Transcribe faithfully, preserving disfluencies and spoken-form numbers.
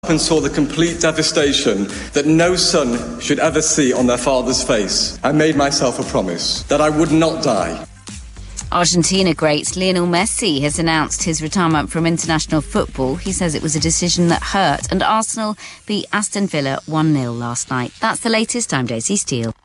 And saw the complete devastation that no son should ever see on their father's face. I made myself a promise that I would not die. Argentina great Lionel Messi has announced his retirement from international football. He says it was a decision that hurt, and Arsenal beat Aston Villa one nil last night. That's the latest. I'm Daisy Steele.